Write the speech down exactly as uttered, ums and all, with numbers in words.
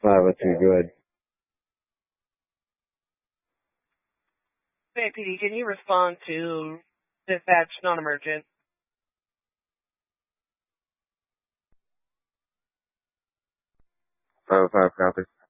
five oh two, go ahead. Hey, P D, can you respond to dispatch non-emergent? five oh five, copy.